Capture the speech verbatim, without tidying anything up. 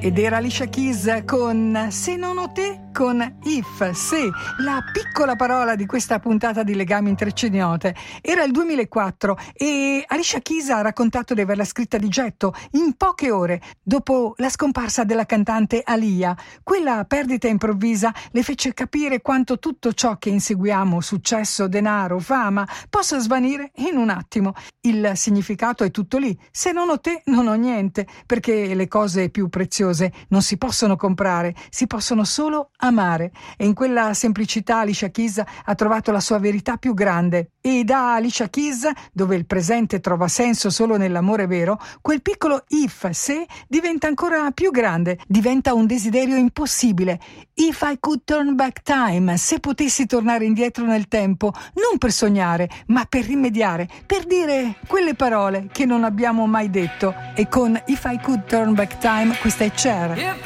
Ed era Alicia Keys con Se non ho te, con If, se, la piccola parola di questa puntata di Legami Intreccianote. Era il duemilaquattro e Alicia Keys ha raccontato di averla scritta di getto in poche ore dopo la scomparsa della cantante Alia. Quella perdita improvvisa le fece capire quanto tutto ciò che inseguiamo, successo, denaro, fama, possa svanire in un attimo. Il significato è tutto lì. Se non ho te, non ho niente, perché le cose più preziose non si possono comprare, si possono solo amare. E in quella semplicità Alicia Keys ha trovato la sua verità più grande. E da Alicia Keys, dove il presente trova senso solo nell'amore vero, quel piccolo if, se, diventa ancora più grande, diventa un desiderio impossibile. If I could turn back time, se potessi tornare indietro nel tempo, non per sognare, ma per rimediare, per dire quelle parole che non abbiamo mai detto. E con If I could turn back time, questa è Cher.